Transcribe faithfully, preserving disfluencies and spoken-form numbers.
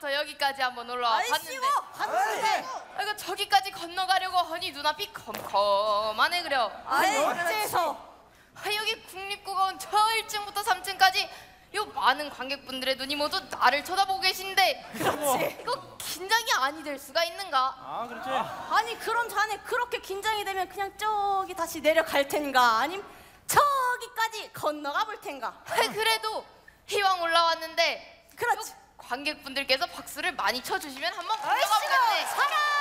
싶어서 여기까지 한번 올라와 봤는데 봤는데 이거 저기까지 건너가려고 하니 눈앞이 컴컴하네 그려. 아이 어째서 아, 여기 국립국어원 저 일 층부터 삼 층까지 요 많은 관객분들의 눈이 모두 나를 쳐다보고 계신데 그렇지. 이거 긴장이 아니 될 수가 있는가? 아 그렇지. 아니 그럼 자네 그렇게 긴장이 되면 그냥 저기 다시 내려갈 텐가 아님 저기까지 건너가 볼 텐가. 아, 그래도 이왕 올라왔는데 그렇지. 요 관객분들께서 박수를 많이 쳐주시면 한번 얼씨구 올라가 보겠네. 사랑